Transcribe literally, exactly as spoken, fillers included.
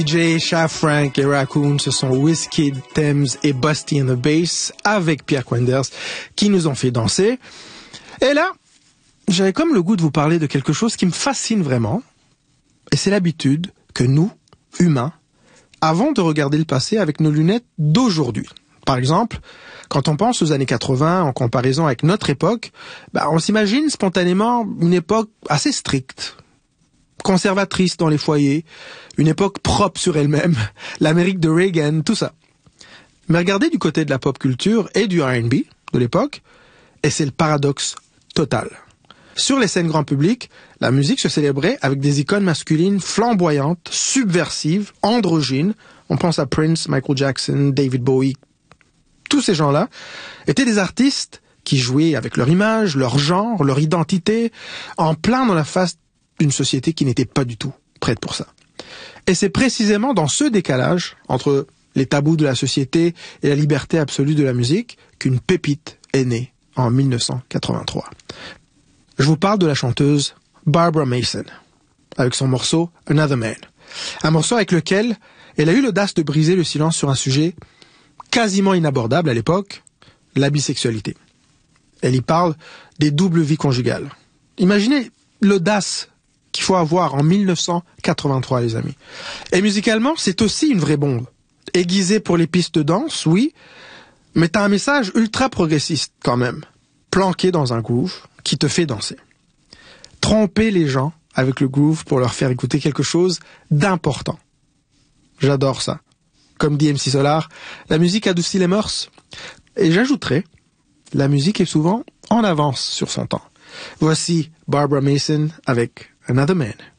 D J Shaft Frank et Raccoon, ce sont Wizkid, Tems et Busty and the Bass avec Pierre Quenders qui nous ont fait danser. Et là, j'avais comme le goût de vous parler de quelque chose qui me fascine vraiment. Et c'est l'habitude que nous, humains, avons de regarder le passé avec nos lunettes d'aujourd'hui. Par exemple, quand on pense aux années quatre-vingts en comparaison avec notre époque, bah, on s'imagine spontanément une époque assez stricte, conservatrice dans les foyers, une époque propre sur elle-même, l'Amérique de Reagan, tout ça. Mais regardez du côté de la pop culture et du R and B de l'époque, et c'est le paradoxe total. Sur les scènes grand public, la musique se célébrait avec des icônes masculines flamboyantes, subversives, androgynes. On pense à Prince, Michael Jackson, David Bowie. Tous ces gens-là étaient des artistes qui jouaient avec leur image, leur genre, leur identité, en plein dans la face d'une société qui n'était pas du tout prête pour ça. Et c'est précisément dans ce décalage entre les tabous de la société et la liberté absolue de la musique qu'une pépite est née en dix-neuf cent quatre-vingt-trois. Je vous parle de la chanteuse Barbara Mason, avec son morceau Another Man. Un morceau avec lequel elle a eu l'audace de briser le silence sur un sujet quasiment inabordable à l'époque, la bisexualité. Elle y parle des doubles vies conjugales. Imaginez l'audace qu'il faut avoir en dix-neuf cent quatre-vingt-trois, les amis. Et musicalement, c'est aussi une vraie bombe. Aiguisée pour les pistes de danse, oui, mais t'as un message ultra progressiste quand même, planqué dans un groove qui te fait danser. Tromper les gens avec le groove pour leur faire écouter quelque chose d'important. J'adore ça. Comme dit M C Solar, la musique adoucit les mœurs. Et j'ajouterais, la musique est souvent en avance sur son temps. Voici Barbara Mason avec Another Man.